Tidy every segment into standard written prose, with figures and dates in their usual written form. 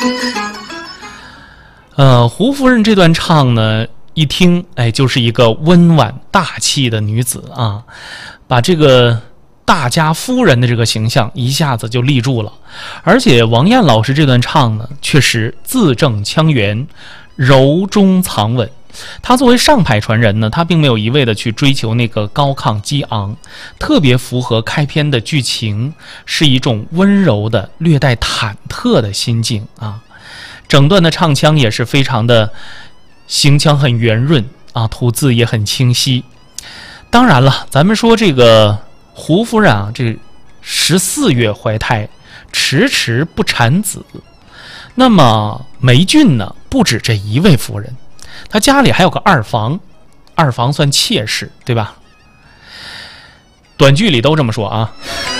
胡夫人这段唱呢，一听，哎，就是一个温婉大气的女子啊，把这个大家夫人的这个形象一下子就立住了。而且王燕老师这段唱呢，确实字正腔圆，柔中藏稳。他作为上派传人呢，他并没有一味的去追求那个高亢激昂，特别符合开篇的剧情，是一种温柔的、略带忐忑的心境啊。整段的唱腔也是非常的行腔很圆润啊，吐字也很清晰。当然了，咱们说这个胡夫人啊，这14月怀胎，迟迟不产子。那么霉俊呢，不止这一位夫人，他家里还有个二房，二房算妾室，对吧？短剧里都这么说啊。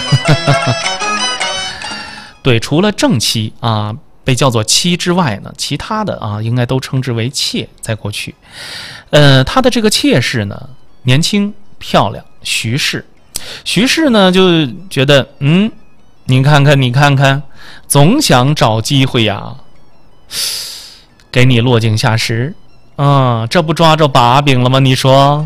对，除了正妻啊被叫做妻之外呢，其他的啊应该都称之为妾。在过去，他的这个妾室呢，年轻漂亮，徐氏。徐氏呢就觉得，你看看，总想找机会呀，给你落井下石啊，这不抓着把柄了吗？你说？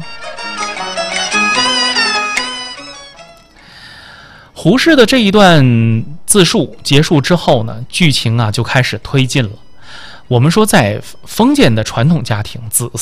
胡适的这一段自述结束之后呢，剧情啊就开始推进了。我们说，在封建的传统家庭，子